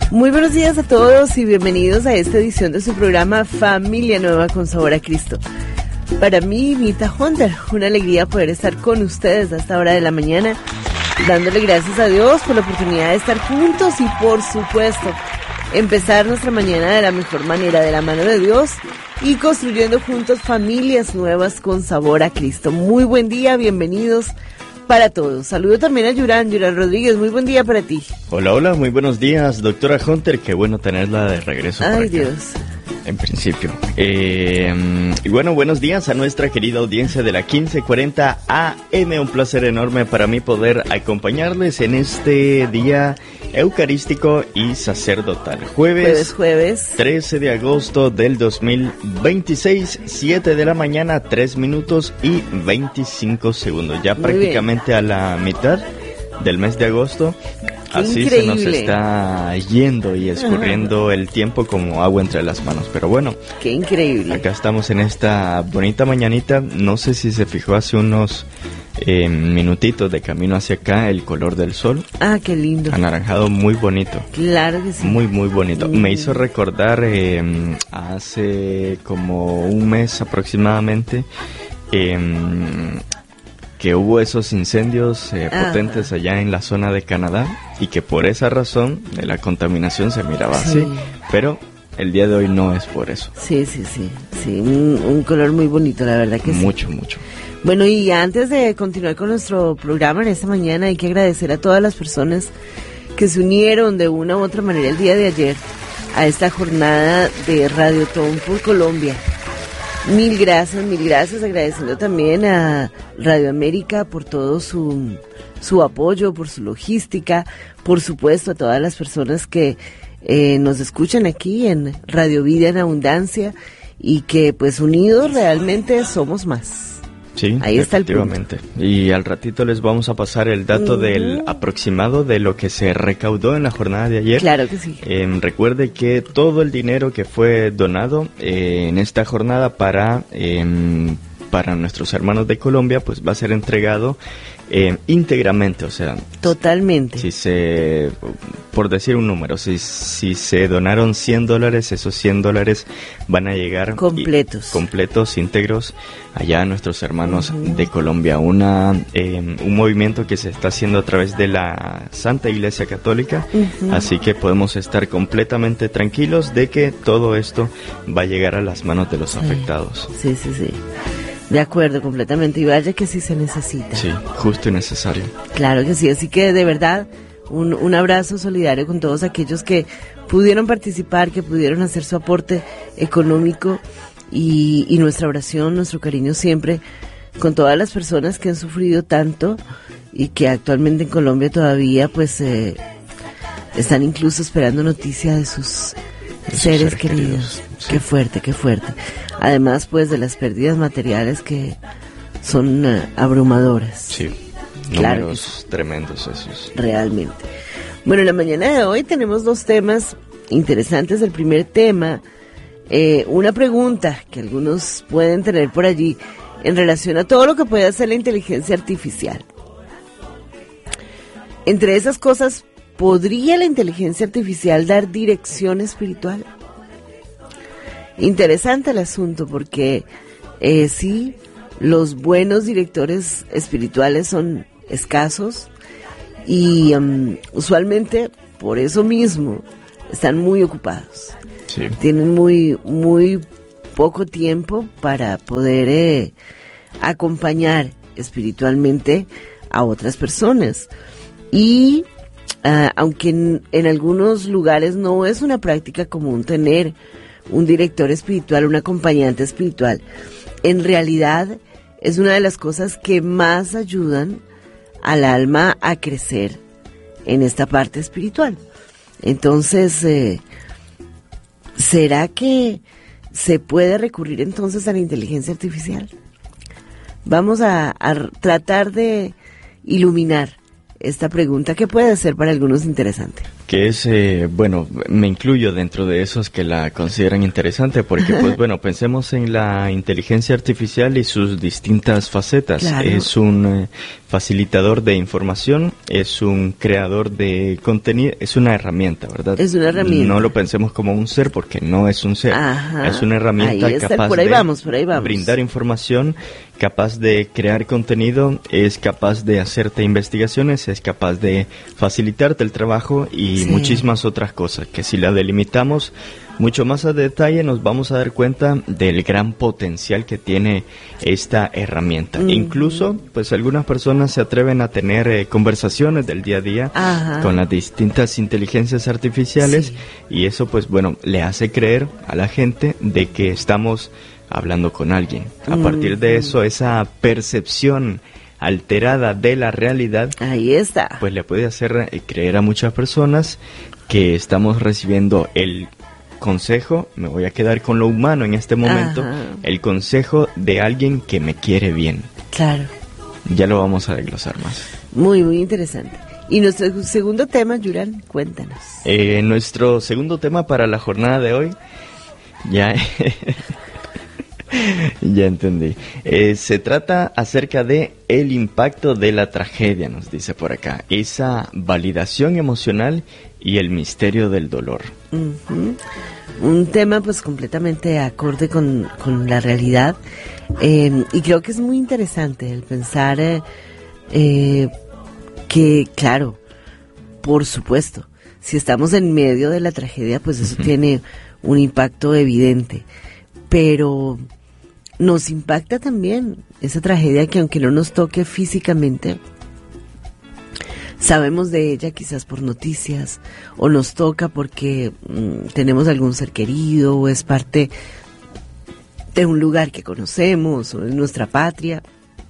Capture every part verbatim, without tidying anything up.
Muy buenos días a todos y bienvenidos a esta edición de su programa Familia Nueva con Sabor a Cristo. Para mí, Nita Hunter, una alegría poder estar con ustedes a esta hora de la mañana, dándole gracias a Dios por la oportunidad de estar juntos y, por supuesto, empezar nuestra mañana de la mejor manera, de la mano de Dios y construyendo juntos familias nuevas con sabor a Cristo. Muy buen día, bienvenidos para todos. Saludo también a Yuran, Yuran Rodríguez, muy buen día para ti. Hola, hola, muy buenos días, doctora Hunter, qué bueno tenerla de regreso. Ay, por acá. Dios. En principio. Eh, y bueno, buenos días a nuestra querida audiencia de la quince cuarenta A M. Un placer enorme para mí poder acompañarles en este día eucarístico y sacerdotal. Jueves, Jueves, jueves. trece de agosto del dos mil veintiséis, siete de la mañana, tres minutos y veinticinco segundos. Ya Muy prácticamente bien. A la mitad del mes de agosto. Qué Así increíble. se nos está yendo y escurriendo el tiempo como agua entre las manos. Pero bueno, Qué increíble. acá estamos en esta bonita mañanita. No sé si se fijó hace unos eh, minutitos de camino hacia acá el color del sol. Ah, qué lindo. Anaranjado, muy bonito. Claro que sí. Muy, muy bonito. Mm. Me hizo recordar eh, hace como un mes aproximadamente eh, que hubo esos incendios eh, potentes allá en la zona de Canadá y que por esa razón eh, la contaminación se miraba Sí. así, pero el día de hoy no es por eso. Sí, sí, sí. Sí, un, un color muy bonito, la verdad que sí. Mucho, mucho. Bueno, y antes de continuar con nuestro programa en esta mañana, hay que agradecer a todas las personas que se unieron de una u otra manera el día de ayer a esta jornada de Radiotón por Colombia. Mil gracias, mil gracias, agradeciendo también a Radio América por todo su, su apoyo, por su logística, por supuesto a todas las personas que eh, nos escuchan aquí en Radio Vida en Abundancia y que pues unidos realmente somos más. Sí, ahí está el punto. efectivamente. Y al ratito les vamos a pasar el dato uh-huh. del aproximado de lo que se recaudó en la jornada de ayer. Claro que sí. Eh, recuerde que todo el dinero que fue donado eh, en esta jornada para, eh, para nuestros hermanos de Colombia, pues va a ser entregado eh, íntegramente, o sea... Totalmente. Si se... Por decir un número, si, si se donaron cien dólares, esos cien dólares van a llegar... Completos. Y, completos, íntegros, allá a nuestros hermanos uh-huh. de Colombia. Una, eh, un movimiento que se está haciendo a través de la Santa Iglesia Católica, uh-huh. así que podemos estar completamente tranquilos de que todo esto va a llegar a las manos de los sí. afectados. Sí, sí, sí. De acuerdo, completamente. Y vaya que sí se necesita. Sí, justo y necesario. Claro que sí, así que de verdad... Un, un abrazo solidario con todos aquellos que pudieron participar, que pudieron hacer su aporte económico y, y nuestra oración, nuestro cariño siempre con todas las personas que han sufrido tanto y que actualmente en Colombia todavía pues eh, están incluso esperando noticia de sus de seres, seres queridos. queridos. Sí. Qué fuerte, qué fuerte. Además pues de las pérdidas materiales que son uh, abrumadoras. Sí. Claro, números tremendos esos. Realmente. Bueno, en la mañana de hoy tenemos dos temas interesantes. El primer tema, eh, una pregunta que algunos pueden tener por allí en relación a todo lo que puede hacer la inteligencia artificial. Entre esas cosas, ¿podría la inteligencia artificial dar dirección espiritual? Interesante el asunto porque eh, sí, los buenos directores espirituales son escasos y um, usualmente por eso mismo están muy ocupados. Sí. Tienen muy muy poco tiempo para poder eh, acompañar espiritualmente a otras personas y uh, aunque en, en algunos lugares no es una práctica común tener un director espiritual, un acompañante espiritual, en realidad es una de las cosas que más ayudan al alma a crecer en esta parte espiritual. Entonces, eh, ¿será que se puede recurrir entonces a la inteligencia artificial? Vamos a, a tratar de iluminar esta pregunta que puede ser para algunos interesante. Que es, eh, bueno, me incluyo dentro de esos que la consideran interesante, porque pues bueno, pensemos en la inteligencia artificial y sus distintas facetas. Claro. Es un eh, facilitador de información, es un creador de contenido, es una herramienta, ¿verdad? Es una herramienta. No lo pensemos como un ser, porque no es un ser. Ajá. Es una herramienta capaz por ahí de vamos, por ahí vamos. brindar información, capaz de crear contenido, es capaz de hacerte investigaciones, es capaz de facilitarte el trabajo y sí. muchísimas otras cosas que si la delimitamos mucho más a detalle nos vamos a dar cuenta del gran potencial que tiene esta herramienta. Mm. Incluso, pues algunas personas se atreven a tener eh, conversaciones del día a día Ajá. con las distintas inteligencias artificiales sí. y eso pues bueno, le hace creer a la gente de que estamos hablando con alguien. A mm. partir de eso, esa percepción alterada de la realidad, ahí está, pues le puede hacer eh, creer a muchas personas que estamos recibiendo el consejo, me voy a quedar con lo humano en este momento, Ajá. el consejo de alguien que me quiere bien. Claro. Ya lo vamos a desglosar más. Muy, muy interesante. Y nuestro segundo tema, Yuran, cuéntanos. Eh, nuestro segundo tema para la jornada de hoy, ya... Ya entendí. Eh, se trata acerca de el impacto de la tragedia, nos dice por acá. Esa validación emocional y el misterio del dolor. Uh-huh. Un tema pues completamente acorde con, con la realidad. Eh, y creo que es muy interesante el pensar eh, eh, que, claro, por supuesto, si estamos en medio de la tragedia, pues eso uh-huh. tiene un impacto evidente. Pero nos impacta también esa tragedia que aunque no nos toque físicamente, sabemos de ella quizás por noticias, o nos toca porque mmm, tenemos algún ser querido, o es parte de un lugar que conocemos, o es nuestra patria.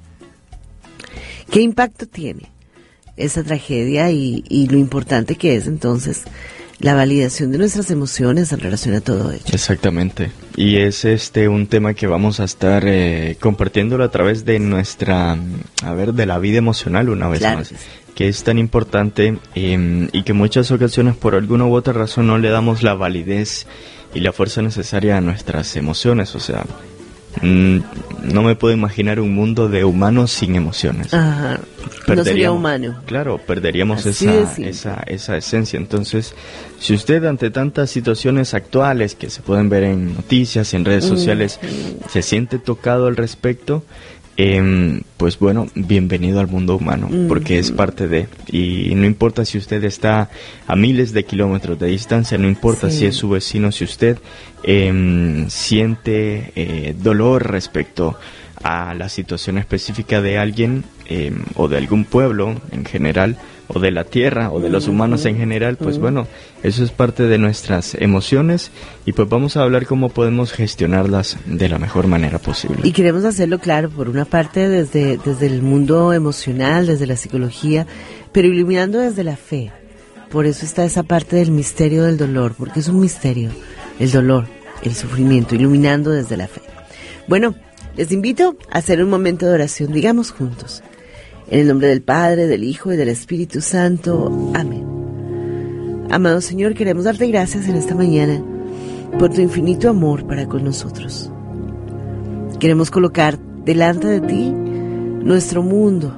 ¿Qué impacto tiene esa tragedia y, y lo importante que es entonces la validación de nuestras emociones en relación a todo ello? Exactamente. Y es este un tema que vamos a estar eh, compartiéndolo a través de nuestra, a ver, de la vida emocional una vez claro. más, que es tan importante eh, y que en muchas ocasiones por alguna u otra razón no le damos la validez y la fuerza necesaria a nuestras emociones. O sea, mmm, no me puedo imaginar un mundo de humanos sin emociones. Ajá. No sería humano. Claro, perderíamos esa, esa, esa esencia. Entonces, si usted ante tantas situaciones actuales que se pueden ver en noticias, en redes sociales, mm. se siente tocado al respecto, eh, pues bueno, bienvenido al mundo humano, mm. porque es parte de, y no importa si usted está a miles de kilómetros de distancia, no importa sí. si es su vecino, si usted eh, siente eh, dolor respecto a la situación específica de alguien eh, o de algún pueblo en general, o de la tierra, o de los humanos en general, pues bueno, eso es parte de nuestras emociones y pues vamos a hablar cómo podemos gestionarlas de la mejor manera posible. Y queremos hacerlo, claro, por una parte desde, desde el mundo emocional, desde la psicología, pero iluminando desde la fe. Por eso está esa parte del misterio del dolor, porque es un misterio, el dolor, el sufrimiento, iluminando desde la fe. Bueno, les invito a hacer un momento de oración, digamos juntos. En el nombre del Padre, del Hijo y del Espíritu Santo. Amén. Amado Señor, queremos darte gracias en esta mañana por tu infinito amor para con nosotros. Queremos colocar delante de ti nuestro mundo,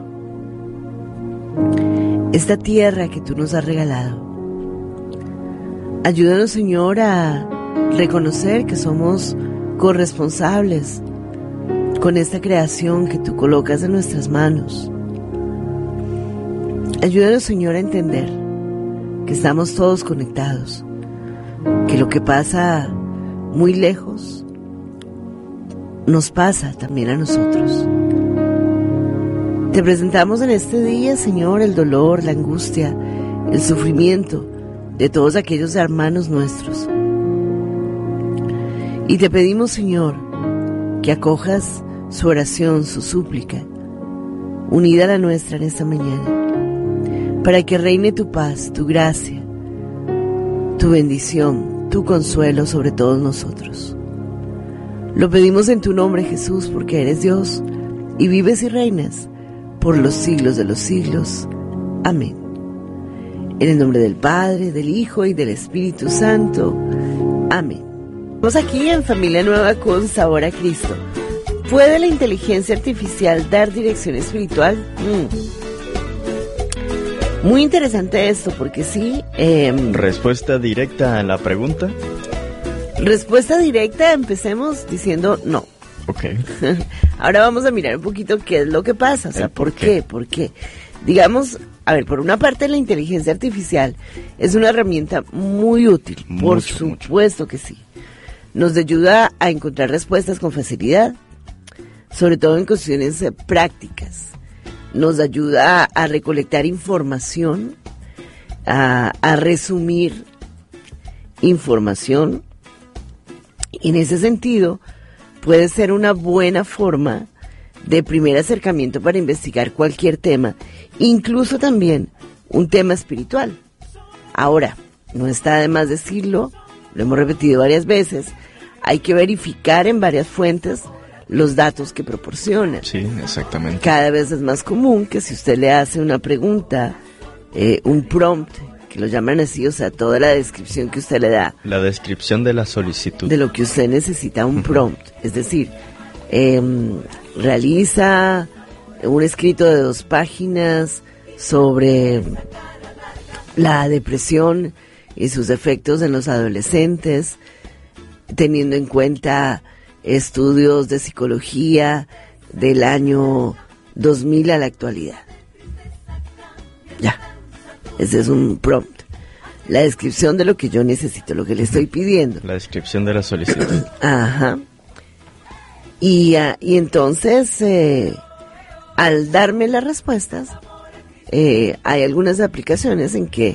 esta tierra que tú nos has regalado. Ayúdanos, Señor, a reconocer que somos corresponsables con esta creación que tú colocas en nuestras manos. Ayúdanos, Señor, a entender que estamos todos conectados, que lo que pasa muy lejos nos pasa también a nosotros. Te presentamos en este día, Señor, el dolor, la angustia, el sufrimiento de todos aquellos hermanos nuestros. Y te pedimos, Señor, que acojas su oración, su súplica, unida a la nuestra en esta mañana, para que reine tu paz, tu gracia, tu bendición, tu consuelo sobre todos nosotros. Lo pedimos en tu nombre, Jesús, porque eres Dios y vives y reinas por los siglos de los siglos. Amén. En el nombre del Padre, del Hijo y del Espíritu Santo. Amén. Estamos aquí en Familia Nueva con Sabor a Cristo. ¿Puede la inteligencia artificial dar dirección espiritual? Mm. Muy interesante esto, porque sí... Eh, ¿Respuesta directa a la pregunta? Respuesta directa, empecemos diciendo no. Ok. Ahora vamos a mirar un poquito qué es lo que pasa, o sea, ¿por, ¿por qué? qué? ¿Por qué? Digamos, a ver, por una parte la inteligencia artificial es una herramienta muy útil, mucho, por supuesto mucho. que sí. Nos ayuda a encontrar respuestas con facilidad, sobre todo en cuestiones eh, prácticas. Nos ayuda a, a recolectar información, a, a resumir información. Y en ese sentido, puede ser una buena forma de primer acercamiento para investigar cualquier tema, incluso también un tema espiritual. Ahora, no está de más decirlo, lo hemos repetido varias veces, hay que verificar en varias fuentes los datos que proporcionan. Sí, exactamente. Cada vez es más común que si usted le hace una pregunta, eh, un prompt, que lo llaman así, o sea, toda la descripción que usted le da. La descripción de la solicitud. De lo que usted necesita, un prompt. Es decir, eh, realiza un escrito de dos páginas sobre la depresión y sus efectos en los adolescentes, teniendo en cuenta estudios de psicología del año dos mil a la actualidad. Ya. Ese es un prompt. La descripción de lo que yo necesito, lo que le estoy pidiendo. La descripción de la solicitud. Ajá. Y, uh, y entonces, eh, al darme las respuestas, eh, hay algunas aplicaciones en que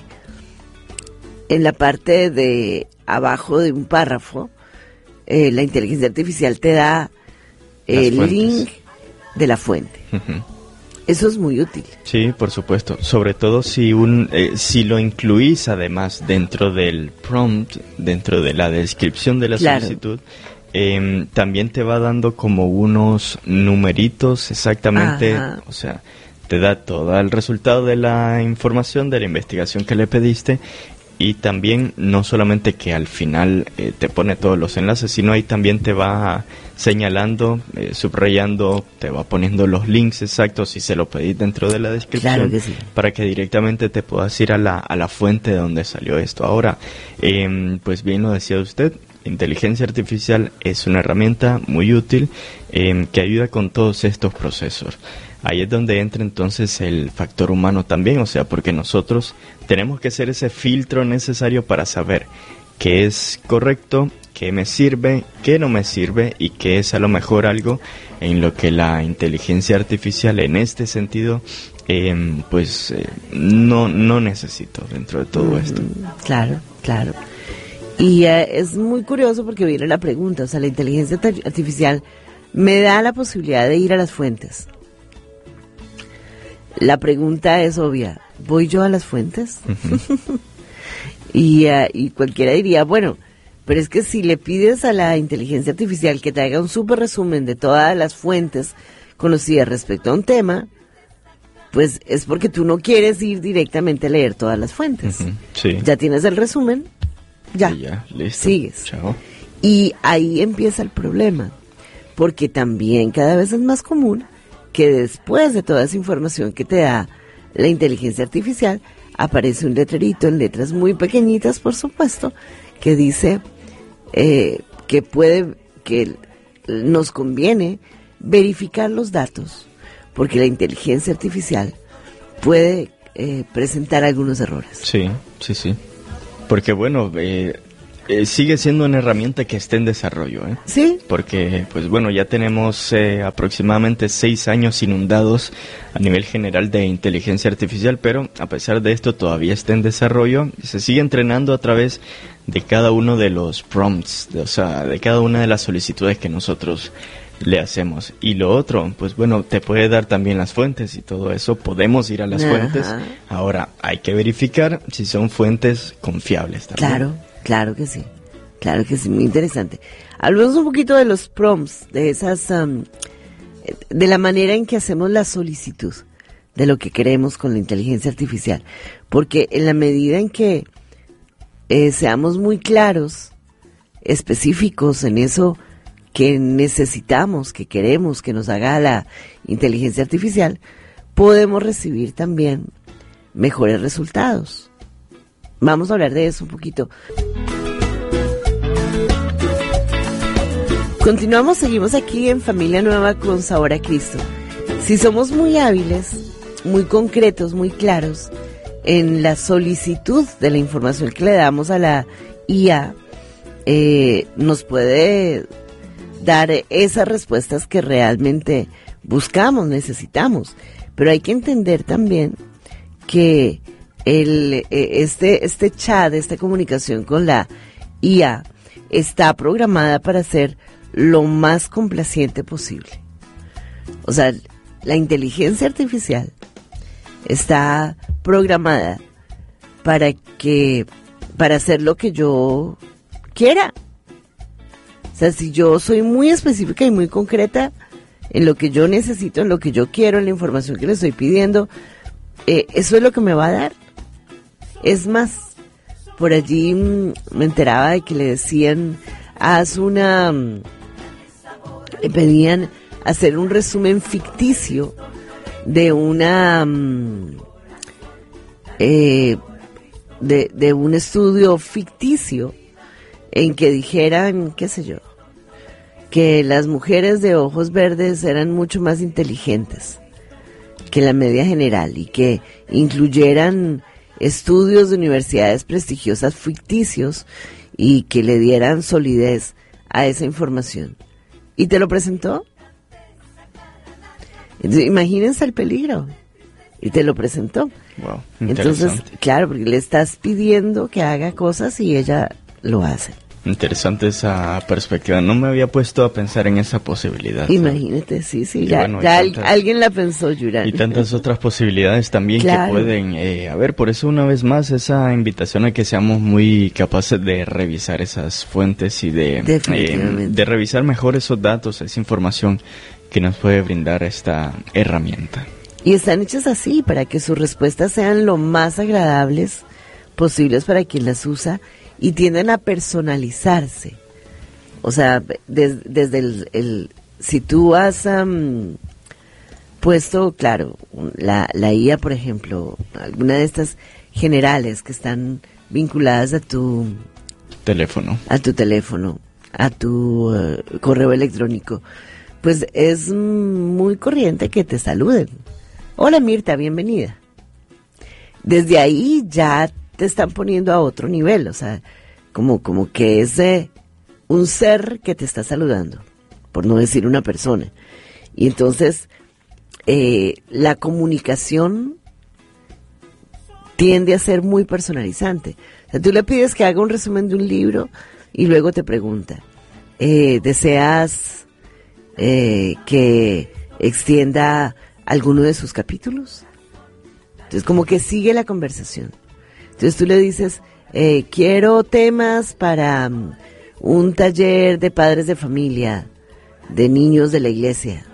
en la parte de abajo de un párrafo, eh, la inteligencia artificial te da el link de la fuente. Uh-huh. Eso es muy útil. Sí, por supuesto. Sobre todo si un eh, si lo incluís además dentro del prompt, dentro de la descripción de la claro. solicitud, eh, también te va dando como unos numeritos exactamente, Ajá. o sea, te da todo el resultado de la información, de la investigación que le pediste. Y también no solamente que al final eh, te pone todos los enlaces, sino ahí también te va señalando, eh, subrayando, te va poniendo los links exactos si se lo pedís dentro de la descripción, claro que sí. para que directamente te puedas ir a la, a la fuente de donde salió esto. Ahora, eh, pues bien lo decía usted, inteligencia artificial es una herramienta muy útil eh, que ayuda con todos estos procesos. Ahí es donde entra entonces el factor humano también, o sea, porque nosotros tenemos que hacer ese filtro necesario para saber qué es correcto, qué me sirve, qué no me sirve y qué es a lo mejor algo en lo que la inteligencia artificial en este sentido eh, pues eh, no, no necesito dentro de todo esto. Claro, claro. Y eh, es muy curioso porque viene la pregunta, o sea, la inteligencia artificial me da la posibilidad de ir a las fuentes. La pregunta es obvia, ¿voy yo a las fuentes? Uh-huh. y, uh, y cualquiera diría, bueno, pero es que si le pides a la inteligencia artificial que te haga un súper resumen de todas las fuentes conocidas respecto a un tema, pues es porque tú no quieres ir directamente a leer todas las fuentes. Uh-huh. Sí. Ya tienes el resumen, ya, y ya listo. Sigues. Chao. Y ahí empieza el problema, porque también cada vez es más común que después de toda esa información que te da la inteligencia artificial, aparece un letrerito en letras muy pequeñitas, por supuesto, que dice eh, que puede, que nos conviene verificar los datos, porque la inteligencia artificial puede eh, presentar algunos errores. Sí, sí, sí. Porque bueno, eh, Eh, sigue siendo una herramienta que está en desarrollo, ¿eh? Sí. Porque, pues bueno, ya tenemos eh, aproximadamente seis años inundados a nivel general de inteligencia artificial, pero a pesar de esto todavía está en desarrollo y se sigue entrenando a través de cada uno de los prompts, de, o sea, de cada una de las solicitudes que nosotros le hacemos. Y lo otro, pues bueno, te puede dar también las fuentes y todo eso, podemos ir a las Ajá. fuentes. Ahora, hay que verificar si son fuentes confiables también. Claro. Claro que sí, claro que sí, muy interesante. Hablemos un poquito de los prompts, de esas, um, de la manera en que hacemos la solicitud. de lo que queremos con la inteligencia artificial. Porque en la medida en que eh, seamos muy claros, específicos en eso que necesitamos, que queremos que nos haga la inteligencia artificial, podemos recibir también mejores resultados. Vamos a hablar de eso un poquito. Continuamos, seguimos aquí en Familia Nueva con Sabor a Cristo. Si somos muy hábiles, muy concretos, muy claros en la solicitud de la información que le damos a la I A, eh, nos puede dar esas respuestas que realmente buscamos, necesitamos. Pero hay que entender también que el, este, este chat, esta comunicación con la I A está programada para ser lo más complaciente posible. O sea, la inteligencia artificial está programada para que, para hacer lo que yo quiera. O sea, si yo soy muy específica y muy concreta en lo que yo necesito, en lo que yo quiero, en la información que le estoy pidiendo, eh, eso es lo que me va a dar. Es más, por allí mmm, me enteraba de que le decían, haz una, mmm, le pedían hacer un resumen ficticio de una, mmm, eh, de, de un estudio ficticio en que dijeran, qué sé yo, que las mujeres de ojos verdes eran mucho más inteligentes que la media general y que incluyeran estudios de universidades prestigiosas ficticios y que le dieran solidez a esa información. ¿Y te lo presentó? Entonces, imagínense el peligro. Y te lo presentó. Wow, entonces, claro, porque le estás pidiendo que haga cosas y ella lo hace. Interesante esa perspectiva. No me había puesto a pensar en esa posibilidad. Imagínate, sí, sí. Y Ya, bueno, ya tantas, alguien la pensó, Yurani. Y tantas otras posibilidades también, claro, que pueden eh, haber. Por eso, una vez más, esa invitación a que seamos muy capaces de revisar esas fuentes y de, eh, de revisar mejor esos datos, esa información que nos puede brindar esta herramienta. Y están hechas así, para que sus respuestas sean lo más agradables posibles para quien las usa, y tienden a personalizarse. O sea, des, desde el, el... Si tú has um, puesto, claro, la, la I A, por ejemplo, alguna de estas generales que están vinculadas a tu... Teléfono. A tu teléfono, a tu uh, correo electrónico, pues es muy corriente que te saluden. Hola Mirta, bienvenida. Desde ahí ya te están poniendo a otro nivel, o sea, como, como que es eh, un ser que te está saludando, por no decir una persona. Y entonces, eh, la comunicación tiende a ser muy personalizante. O sea, tú le pides que haga un resumen de un libro y luego te pregunta, eh, ¿deseas eh, que extienda alguno de sus capítulos? Entonces, como que sigue la conversación. Entonces tú le dices, eh, quiero temas para um, un taller de padres de familia, de niños de la iglesia.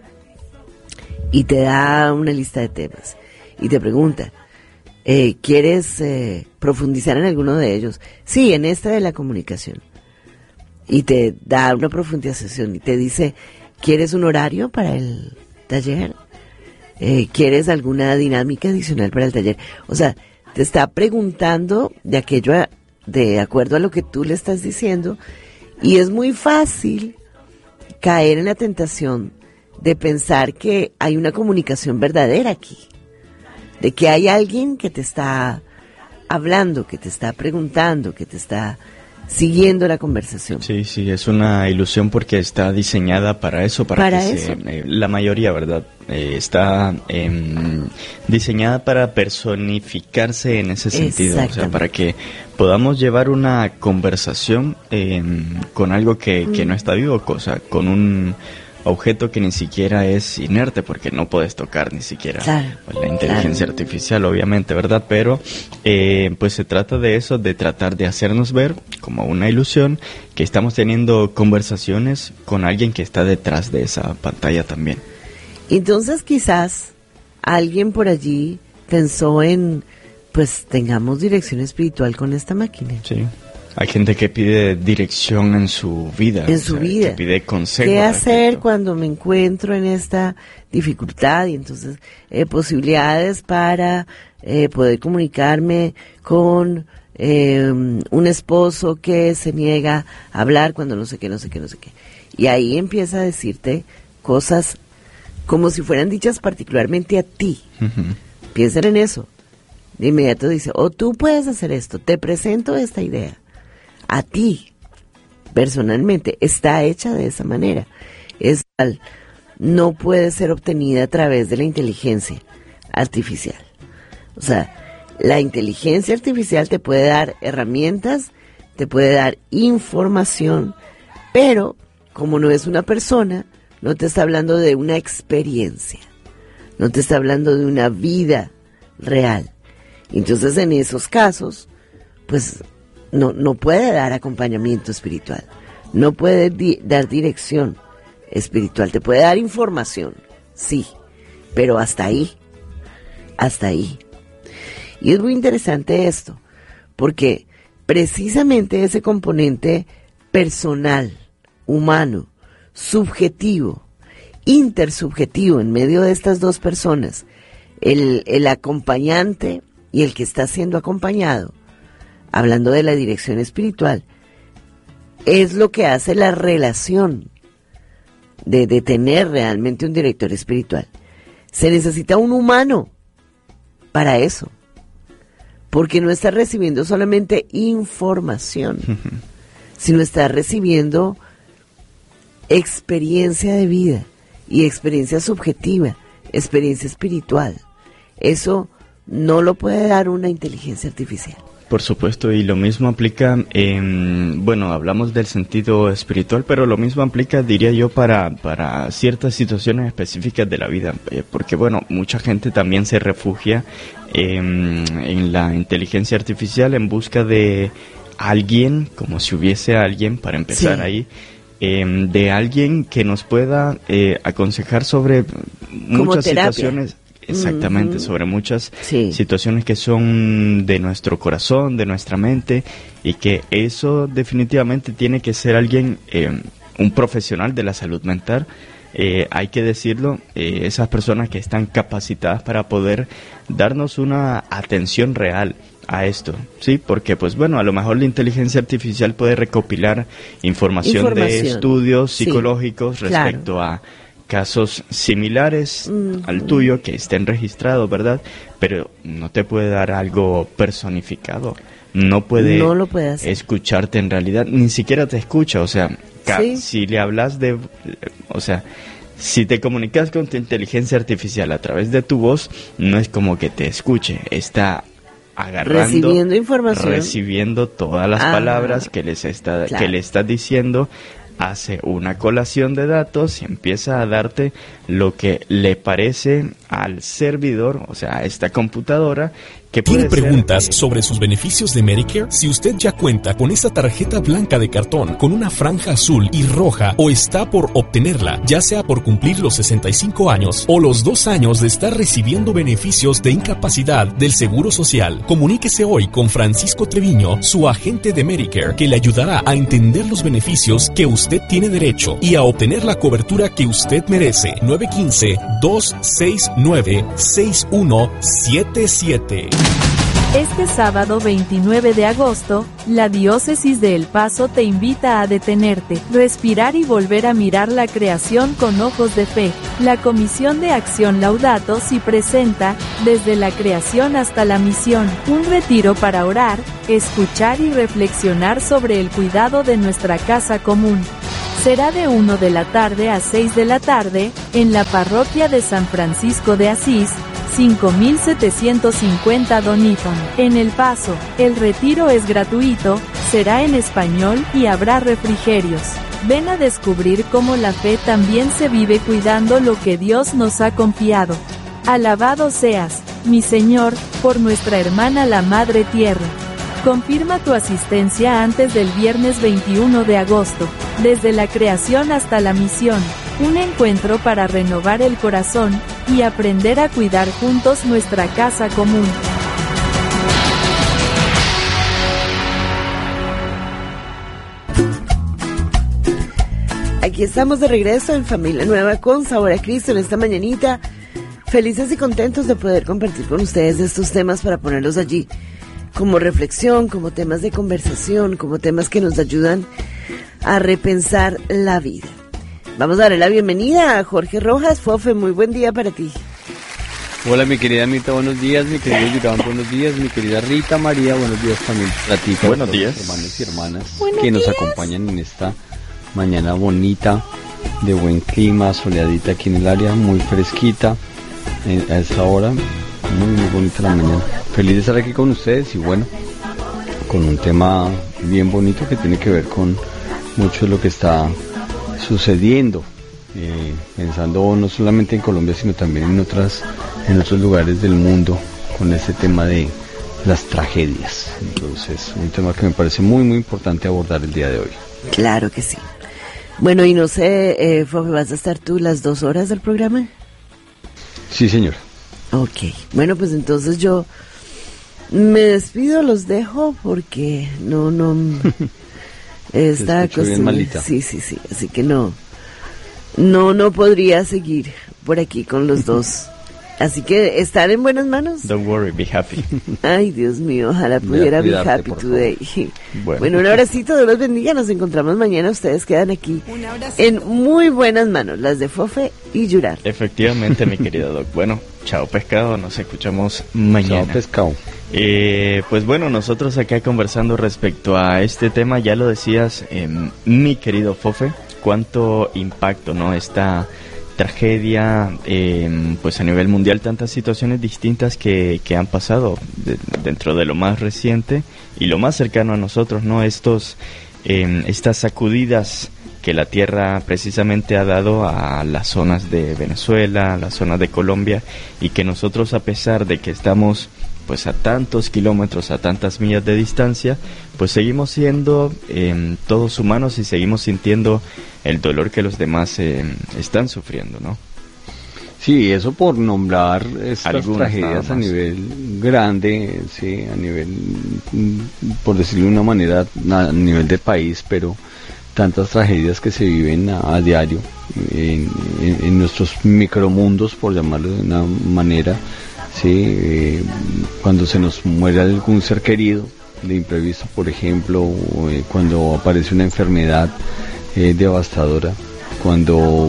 Y te da una lista de temas. Y te pregunta, eh, ¿quieres eh, profundizar en alguno de ellos? Sí, en esta de la comunicación. Y te da una profundización y te dice, ¿quieres un horario para el taller? Eh, ¿Quieres alguna dinámica adicional para el taller? O sea, te está preguntando de aquello, a, de acuerdo a lo que tú le estás diciendo, y es muy fácil caer en la tentación de pensar que hay una comunicación verdadera aquí, de que hay alguien que te está hablando, que te está preguntando, que te está siguiendo la conversación. Sí, sí, es una ilusión porque está diseñada para eso, para, para que eso. Se, eh, la mayoría, ¿verdad? Eh, está eh, diseñada para personificarse en ese sentido, o sea, para que podamos llevar una conversación eh, con algo que, que no está vivo, o sea, con un objeto que ni siquiera es inerte, porque no puedes tocar ni siquiera claro, pues, la inteligencia claro. artificial, obviamente, ¿verdad? Pero eh, pues se trata de eso, de tratar de hacernos ver como una ilusión que estamos teniendo conversaciones con alguien que está detrás de esa pantalla también. Entonces quizás alguien por allí pensó en, pues tengamos dirección espiritual con esta máquina. Sí. Hay gente que pide dirección en su vida. En su sea, vida. Que pide consejo. ¿Qué hacer cuando me encuentro en esta dificultad? Y entonces, eh, posibilidades para eh, poder comunicarme con eh, un esposo que se niega a hablar cuando no sé qué, no sé qué, no sé qué. Y ahí empieza a decirte cosas como si fueran dichas particularmente a ti. Uh-huh. Piensen en eso. De inmediato dice, o oh, tú puedes hacer esto, te presento esta idea. A ti, personalmente, está hecha de esa manera. Es tal, no puede ser obtenida a través de la inteligencia artificial. O sea, la inteligencia artificial te puede dar herramientas, te puede dar información, pero como no es una persona, no te está hablando de una experiencia, no te está hablando de una vida real. Entonces, en esos casos, pues no, no puede dar acompañamiento espiritual, no puede di- dar dirección espiritual, te puede dar información, sí, pero hasta ahí, hasta ahí. Y es muy interesante esto, porque precisamente ese componente personal, humano, subjetivo, intersubjetivo en medio de estas dos personas, el, el acompañante y el que está siendo acompañado, hablando de la dirección espiritual, es lo que hace la relación de, de tener realmente un director espiritual. Se necesita un humano para eso, porque no está recibiendo solamente información, sino está recibiendo experiencia de vida y experiencia subjetiva, experiencia espiritual. Eso no lo puede dar una inteligencia artificial. Por supuesto, y lo mismo aplica, en, bueno, hablamos del sentido espiritual, pero lo mismo aplica, diría yo, para, para ciertas situaciones específicas de la vida, eh, porque, bueno, mucha gente también se refugia eh, en la inteligencia artificial en busca de alguien, como si hubiese alguien, para empezar sí. ahí, eh, de alguien que nos pueda eh, aconsejar sobre muchas situaciones. Exactamente, uh-huh. sobre muchas sí. situaciones que son de nuestro corazón, de nuestra mente, y que eso definitivamente tiene que ser alguien, eh, un profesional de la salud mental, eh, hay que decirlo, eh, esas personas que están capacitadas para poder darnos una atención real a esto, sí, porque pues bueno, a lo mejor la inteligencia artificial puede recopilar información, información. de estudios psicológicos sí, respecto claro. a casos similares uh-huh. al tuyo que estén registrados, ¿verdad? Pero no te puede dar algo personificado, no puede, no lo puede hacer. Escucharte en realidad, ni siquiera te escucha, o sea, ca- ¿Sí? si le hablas de, o sea, si te comunicas con tu inteligencia artificial a través de tu voz, no es como que te escuche, está agarrando, recibiendo información, recibiendo todas las ah, palabras que les está, claro. que le estás diciendo. Hace una colación de datos y empieza a darte lo que le parece al servidor, o sea, a esta computadora. Que ¿Tiene preguntas ser... sobre sus beneficios de Medicare? Si usted ya cuenta con esa tarjeta blanca de cartón con una franja azul y roja o está por obtenerla, ya sea por cumplir los sesenta y cinco años o los dos años de estar recibiendo beneficios de incapacidad del Seguro Social, comuníquese hoy con Francisco Treviño, su agente de Medicare, que le ayudará a entender los beneficios que usted tiene derecho y a obtener la cobertura que usted merece. nueve uno cinco, dos seis nueve, seis uno siete siete. Este sábado veintinueve de agosto, la Diócesis de El Paso te invita a detenerte, respirar y volver a mirar la creación con ojos de fe. La Comisión de Acción Laudato Si presenta, desde la creación hasta la misión, un retiro para orar, escuchar y reflexionar sobre el cuidado de nuestra casa común. Será de una de la tarde a seis de la tarde, en la parroquia de San Francisco de Asís, cinco mil setecientos cincuenta Doniphan, en El Paso. El retiro es gratuito, será en español y habrá refrigerios. Ven a descubrir cómo la fe también se vive cuidando lo que Dios nos ha confiado. Alabado seas, mi Señor, por nuestra hermana la Madre Tierra. Confirma tu asistencia antes del viernes veintiuno de agosto, desde la creación hasta la misión. Un encuentro para renovar el corazón, y aprender a cuidar juntos nuestra casa común. Aquí estamos de regreso en Familia Nueva con Sabor a Cristo en esta mañanita. Felices y contentos de poder compartir con ustedes estos temas para ponerlos allí como reflexión, como temas de conversación, como temas que nos ayudan a repensar la vida. Vamos a darle la bienvenida a Jorge Rojas. Fofe, muy buen día para ti. Hola mi querida Anita, buenos días, mi querido Yurán, buenos días, mi querida Rita María, buenos días también para ti, para buenos todos días. los hermanos y hermanas Buenos que nos días. acompañan en esta mañana bonita, de buen clima, soleadita aquí en el área, muy fresquita eh, a esta hora, muy muy bonita la mañana. Feliz de estar aquí con ustedes y bueno, con un tema bien bonito que tiene que ver con mucho de lo que está sucediendo, eh, pensando no solamente en Colombia sino también en otras en otros lugares del mundo con este tema de las tragedias. Entonces, un tema que me parece muy muy importante abordar el día de hoy. Claro que sí. Bueno, y no sé, eh, Fofe, ¿vas a estar tú las dos horas del programa? Sí, señor. Ok, bueno, pues entonces yo me despido, los dejo porque no, no, esta escucho bien cosa, malita. sí, sí, sí, así que no, no, no podría seguir por aquí con los dos, así que estar en buenas manos. Don't worry, be happy. Ay, Dios mío, ojalá pudiera be cuidarte, happy por today. Bueno. Bueno, un abracito, Dios los bendiga, nos encontramos mañana, ustedes quedan aquí en muy buenas manos, las de Fofe y Yurar. Efectivamente, mi querido Doc. Bueno, chao pescado, nos escuchamos mañana. Chao, pescado. Eh, pues bueno, nosotros acá conversando respecto a este tema, ya lo decías, eh, mi querido Fofe, cuánto impacto, ¿no? Esta tragedia, eh, pues a nivel mundial, tantas situaciones distintas que, que han pasado de, dentro de lo más reciente y lo más cercano a nosotros, ¿no? Estos, eh, estas sacudidas que la tierra precisamente ha dado a las zonas de Venezuela, a las zonas de Colombia, y que nosotros, a pesar de que estamos pues a tantos kilómetros, a tantas millas de distancia, pues seguimos siendo eh, todos humanos y seguimos sintiendo el dolor que los demás eh, están sufriendo, ¿no? Sí, eso por nombrar estas Algunas tragedias nada a más. nivel grande, sí, a nivel, mm, por decirlo de una manera, a nivel de país, pero tantas tragedias que se viven a, a diario en, en, en nuestros micromundos, por llamarlo de una manera, sí, eh, cuando se nos muere algún ser querido de imprevisto, por ejemplo, o, eh, cuando aparece una enfermedad eh, devastadora, cuando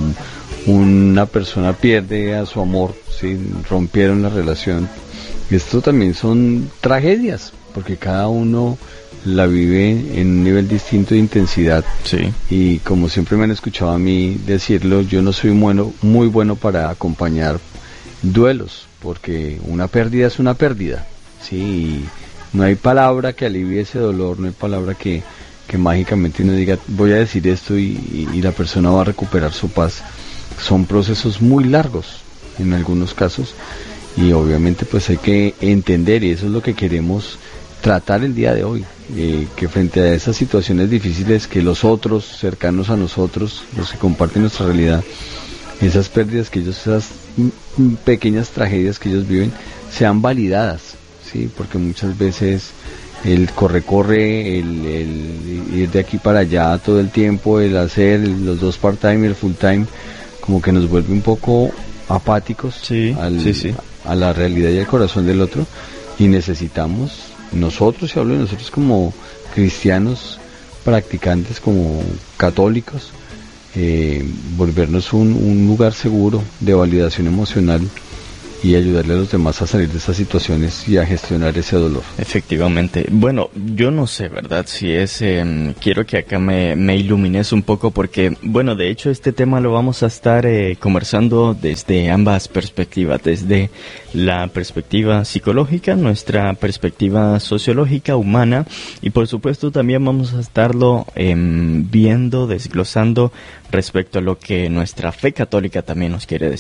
una persona pierde a su amor, ¿sí? Rompieron la relación. Esto también son tragedias, porque cada uno la vive en un nivel distinto de intensidad. Sí. Y como siempre me han escuchado a mí decirlo, yo no soy bueno, muy bueno para acompañar duelos, porque una pérdida es una pérdida, ¿sí? Y no hay palabra que alivie ese dolor, no hay palabra que, que mágicamente uno diga, voy a decir esto y, y, y la persona va a recuperar su paz. Son procesos muy largos en algunos casos y obviamente pues hay que entender, y eso es lo que queremos tratar el día de hoy, eh, que frente a esas situaciones difíciles que los otros cercanos a nosotros, los que comparten nuestra realidad, esas pérdidas que ellos, esas m- pequeñas tragedias que ellos viven, sean validadas, sí, porque muchas veces el corre-corre, el, el ir de aquí para allá todo el tiempo, el hacer los dos part-time y el full-time, como que nos vuelve un poco apáticos Sí, al, sí, sí. a la realidad y al corazón del otro, y necesitamos nosotros, y hablo de nosotros como cristianos practicantes, como católicos, eh, volvernos un, un lugar seguro de validación emocional y ayudarle a los demás a salir de estas situaciones y a gestionar ese dolor. Efectivamente. Bueno, yo no sé, ¿verdad? Si es... Eh, quiero que acá me, me ilumines un poco porque, bueno, de hecho este tema lo vamos a estar eh, conversando desde ambas perspectivas, desde la perspectiva psicológica, nuestra perspectiva sociológica, humana, y por supuesto también vamos a estarlo eh, viendo, desglosando respecto a lo que nuestra fe católica también nos quiere decir.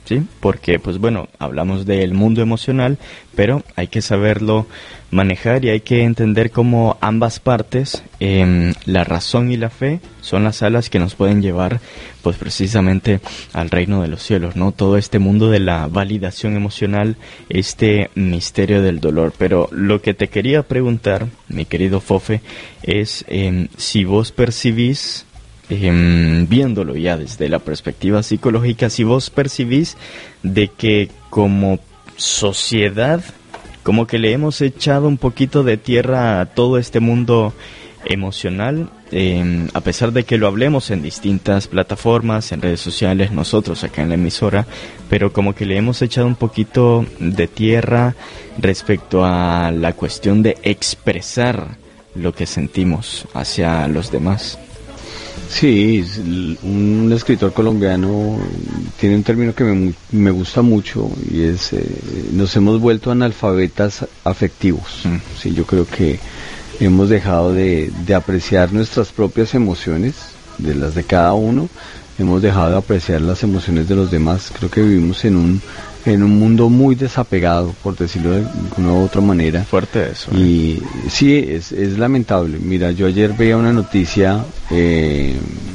¿sí? Porque, pues bueno, hablamos del mundo emocional, pero hay que saberlo manejar y hay que entender cómo ambas partes, eh, la razón y la fe, son las alas que nos pueden llevar, pues precisamente al reino de los cielos, ¿no? Todo este mundo de la validación emocional, este misterio del dolor. Pero lo que te quería preguntar, mi querido Fofe, es eh, si vos percibís, Eh, viéndolo ya desde la perspectiva psicológica, si vos percibís de que como sociedad, como que le hemos echado un poquito de tierra a todo este mundo emocional, eh, a pesar de que lo hablemos en distintas plataformas, en redes sociales, nosotros acá en la emisora, pero como que le hemos echado un poquito de tierra respecto a la cuestión de expresar lo que sentimos hacia los demás. Sí, un escritor colombiano tiene un término que me, me gusta mucho y es, eh, nos hemos vuelto analfabetas afectivos. Mm. Sí, yo creo que hemos dejado de, de apreciar nuestras propias emociones, de las de cada uno, hemos dejado de apreciar las emociones de los demás. Creo que vivimos en un en un mundo muy desapegado, por decirlo de alguna u otra manera. Fuerte eso. ¿eh? Y sí, es, es lamentable. Mira, yo ayer veía una noticia, eh,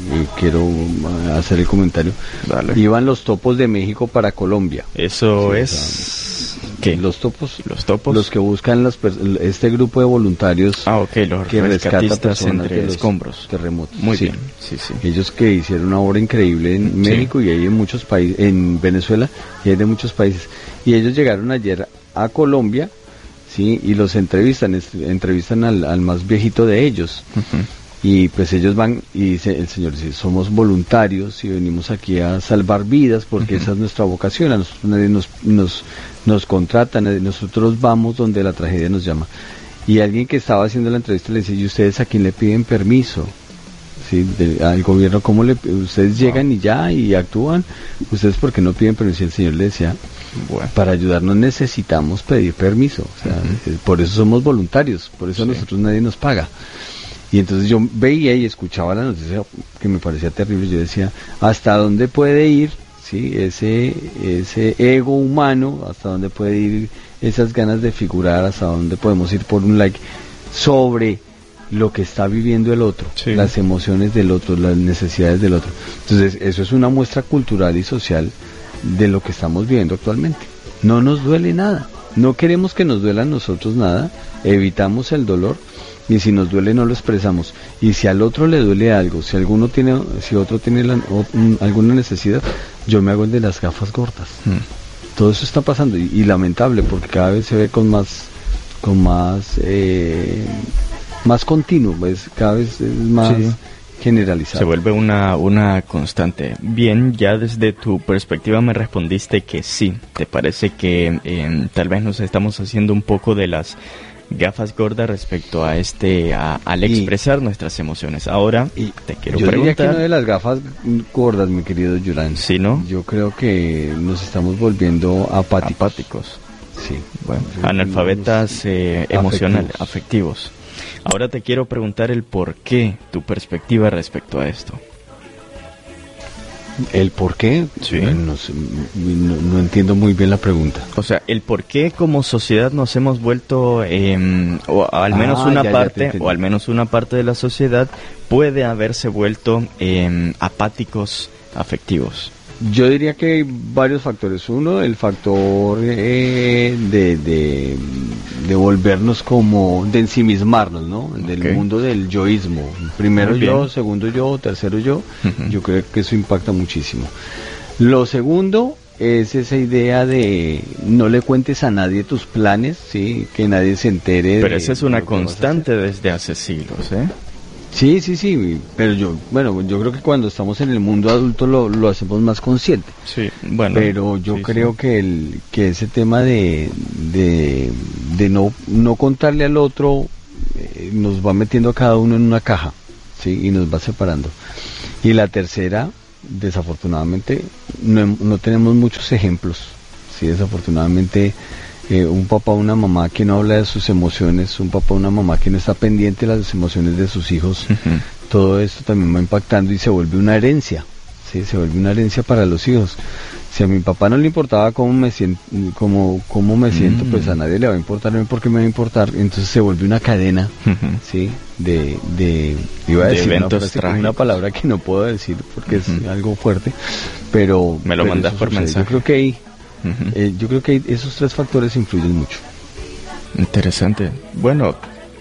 y quiero hacer el comentario. Dale. Iban los topos de México para Colombia. Eso sí, es... O sea, ¿qué? Los topos. Los topos. Los que buscan las este grupo de voluntarios. Ah, ok, los que rescatistas entre los escombros. Terremotos. Muy sí. bien, sí, sí. Ellos que hicieron una obra increíble en sí. México y hay en muchos países, en Venezuela y hay de muchos países. Y ellos llegaron ayer a Colombia, sí, y los entrevistan, entrevistan al, al más viejito de ellos. Uh-huh. Y pues ellos van y dice, el señor dice, somos voluntarios y venimos aquí a salvar vidas porque uh-huh. esa es nuestra vocación. A nosotros nadie nos, nos, nos contrata, nadie, nosotros vamos donde la tragedia nos llama. Y alguien que estaba haciendo la entrevista le dice, ¿y ustedes a quién le piden permiso? Sí, de, al gobierno, ¿cómo le ustedes llegan wow. y ya y actúan? ¿Ustedes por qué no piden permiso? Y el señor le decía, bueno. para ayudarnos necesitamos pedir permiso. O sea, uh-huh. por eso somos voluntarios, por eso sí. a nosotros nadie nos paga. Y entonces yo veía y escuchaba la noticia que me parecía terrible. Yo decía, ¿hasta dónde puede ir, sí, ese ese ego humano? ¿Hasta dónde puede ir esas ganas de figurar? ¿Hasta dónde podemos ir por un like sobre lo que está viviendo el otro, sí. las emociones del otro, las necesidades del otro? Entonces eso es una muestra cultural y social de lo que estamos viviendo actualmente. No nos duele nada, no queremos que nos duela a nosotros nada, evitamos el dolor. Y si nos duele no lo expresamos. Y si al otro le duele algo, si alguno tiene, si otro tiene la, o, um, alguna necesidad, yo me hago el de las gafas gordas. Mm. Todo eso está pasando y, y lamentable porque cada vez se ve con más, con más, eh, más continuo, pues cada vez es más sí. generalizado. Se vuelve una una constante. Bien, ya desde tu perspectiva me respondiste que sí. ¿Te parece que eh, tal vez nos estamos haciendo un poco de las gafas gordas respecto a este a, al expresar y, nuestras emociones? Ahora y te quiero yo preguntar. Yo diría que no de las gafas gordas, mi querido Yurán. ¿Sí, no? Yo creo que nos estamos volviendo apáticos. Apáticos. Sí. Bueno, analfabetas eh, emocionales, afectivos. Ahora te quiero preguntar el por qué, tu perspectiva respecto a esto. ¿El por qué? Sí. No, no, no entiendo muy bien la pregunta. O sea, el por qué como sociedad nos hemos vuelto, eh, o al menos ah, una ya, parte, ya o al menos una parte de la sociedad puede haberse vuelto eh, apáticos afectivos. Yo diría que hay varios factores. Uno, el factor eh, de, de, de volvernos como, de ensimismarnos, ¿no? Del okay. mundo del yoísmo. Primero yo, segundo yo, tercero yo. Uh-huh. Yo creo que eso impacta muchísimo. Lo segundo es esa idea de no le cuentes a nadie tus planes, sí, que nadie se entere. Pero de, esa es una constante desde hace siglos, ¿eh? Sí, sí, sí, pero yo, bueno, yo creo que cuando estamos en el mundo adulto lo, lo hacemos más consciente. Sí, bueno. Pero yo sí, creo sí. que el que ese tema de de, de no no contarle al otro eh, nos va metiendo a cada uno en una caja, sí, y nos va separando. Y la tercera, desafortunadamente, no, no tenemos muchos ejemplos, sí, desafortunadamente. Eh, un papá o una mamá que no habla de sus emociones, un papá o una mamá que no está pendiente de las emociones de sus hijos, uh-huh. todo esto también va impactando y se vuelve una herencia, ¿sí? Se vuelve una herencia para los hijos. Si a mi papá no le importaba cómo me siento, cómo, cómo me siento, mm. pues a nadie le va a importar, ¿por qué me va a importar? Entonces se vuelve una cadena, uh-huh. ¿sí? De, de, iba a de decir eventos una, frase, una palabra que no puedo decir porque uh-huh. es algo fuerte, pero... Me lo pero mandas por sucede. mensaje. Yo creo que ahí, uh-huh. eh, yo creo que ahí esos tres factores influyen mucho. Interesante. Bueno,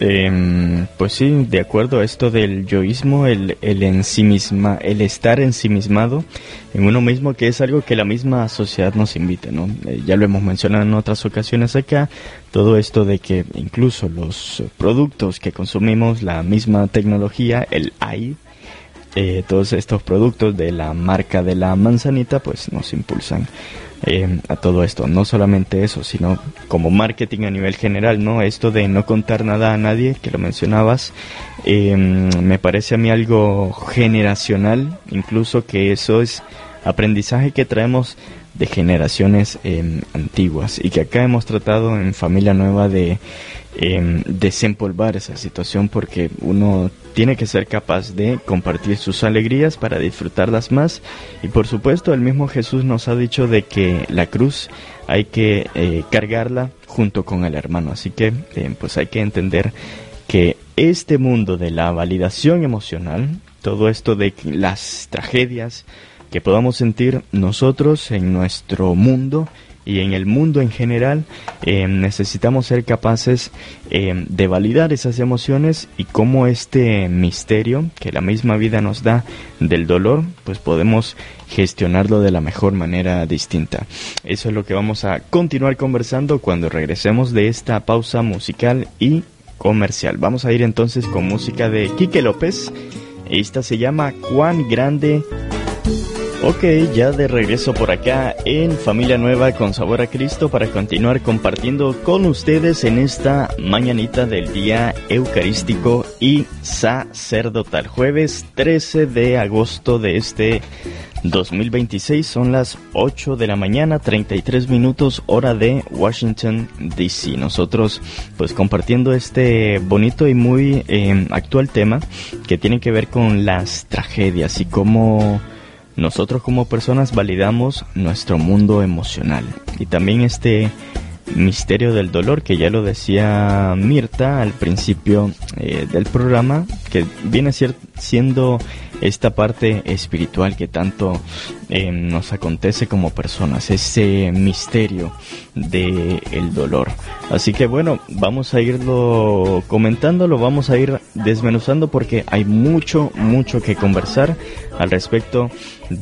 eh, pues sí, de acuerdo a esto del yoísmo, el, el ensimisma, el estar ensimismado en uno mismo, que es algo que la misma sociedad nos invita, ¿no? Eh, ya lo hemos mencionado en otras ocasiones acá, todo esto de que incluso los productos que consumimos, la misma tecnología, el A I, eh, todos estos productos de la marca de la manzanita, pues nos impulsan Eh, a todo esto. No solamente eso, sino como marketing a nivel general, ¿no? Esto de no contar nada a nadie, que lo mencionabas, eh, me parece a mí algo generacional, incluso que eso es aprendizaje que traemos de generaciones eh, antiguas, y que acá hemos tratado en Familia Nueva de eh, desempolvar esa situación, porque uno tiene que ser capaz de compartir sus alegrías para disfrutarlas más. Y por supuesto el mismo Jesús nos ha dicho de que la cruz hay que eh, cargarla junto con el hermano. Así que eh, pues hay que entender que este mundo de la validación emocional, todo esto de las tragedias que podamos sentir nosotros en nuestro mundo y en el mundo en general, eh, necesitamos ser capaces eh, de validar esas emociones, y cómo este misterio que la misma vida nos da del dolor, pues podemos gestionarlo de la mejor manera distinta. Eso es lo que vamos a continuar conversando cuando regresemos de esta pausa musical y comercial. Vamos a ir entonces con música de Quique López. Esta se llama Cuán Grande. Ok, ya de regreso por acá en Familia Nueva con Sabor a Cristo, para continuar compartiendo con ustedes en esta mañanita del día eucarístico y sacerdotal. Jueves trece de agosto de este dos mil veintiséis, son las ocho de la mañana, treinta y tres minutos, hora de Washington, D C Nosotros pues compartiendo este bonito y muy eh, actual tema que tiene que ver con las tragedias y cómo nosotros como personas validamos nuestro mundo emocional, y también este misterio del dolor, que ya lo decía Mirta al principio eh, del programa, que viene ser, siendo esta parte espiritual que tanto eh, nos acontece como personas, ese misterio de el dolor. Así que bueno, vamos a irlo comentando, lo vamos a ir desmenuzando, porque hay mucho, mucho que conversar al respecto